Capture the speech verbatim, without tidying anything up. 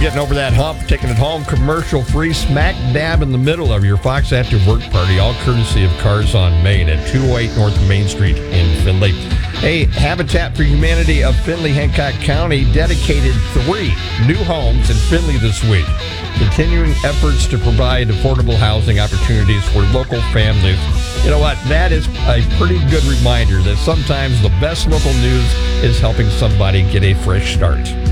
getting over that hump, taking it home commercial-free, smack dab in the middle of your Fox Active Work Party, all courtesy of Cars on Main at two oh eight North Main Street in Findlay. Hey, Habitat for Humanity of Findlay, Hancock County dedicated three new homes in Findlay this week, continuing efforts to provide affordable housing opportunities for local families. You know what? That is a pretty good reminder that sometimes the best local news is helping somebody get a fresh start.